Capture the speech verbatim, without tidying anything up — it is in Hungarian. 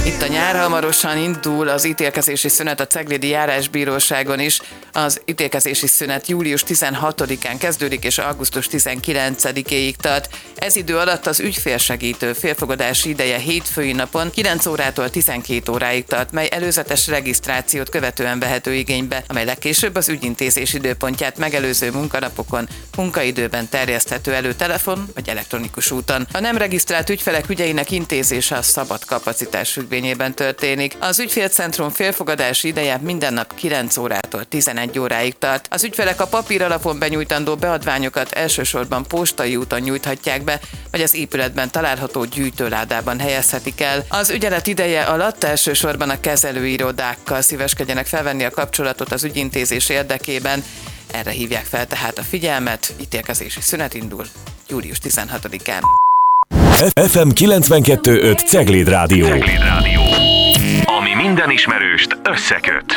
Itt a nyár, hamarosan indul az ítélkezési szünet a Ceglédi Járásbíróságon is. Az ítélkezési szünet július tizenhatodikán kezdődik és augusztus tizenkilencedikéig tart. Ez idő alatt az ügyfélsegítő félfogadási ideje hétfői napon kilenc órától tizenkét óráig tart, mely előzetes regisztrációt követően vehető igénybe, amely legkésőbb az ügyintézés időpontját megelőző munkanapokon munkaidőben terjeszthető elő telefon vagy elektronikus úton. A nem regisztrált ügyfelek ügyeinek intézése a szabad kapacitás függvényében történik. Az ügyfélcentrum félfogadási ideje minden nap kilenc órától tizenegy óráig tart. Az ügyfelek a papír alapon benyújtandó beadványokat elsősorban postai úton nyújthatják be, vagy az épületben található gyűjtőládában helyezhetik el. Az ügyelet ideje alatt elsősorban a kezelőirodákkal szíveskedjenek felvenni a kapcsolatot az ügyintézés érdekében. Erre hívják fel tehát a figyelmet. Ítélkezési szünet indul július tizenhatodikán. ef em kilencvenkettő öt Cegléd Rádió. Cegléd Rádió. Ami minden ismerőst összeköt.